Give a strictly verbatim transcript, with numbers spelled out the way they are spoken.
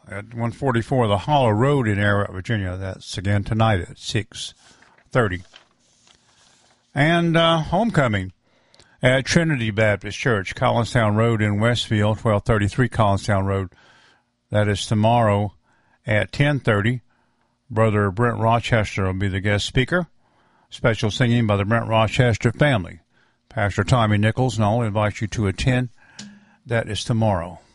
at one forty-four The Hollow Road in Ararat, Virginia. That's again tonight at six thirty. And uh, homecoming at Trinity Baptist Church, Collinstown Road in Westfield, twelve thirty-three Collinstown Road. That is tomorrow at ten thirty. Brother Brent Rochester will be the guest speaker. Special singing by the Brent Rochester family. Pastor Tommy Nichols and I'll invite you to attend. That is tomorrow.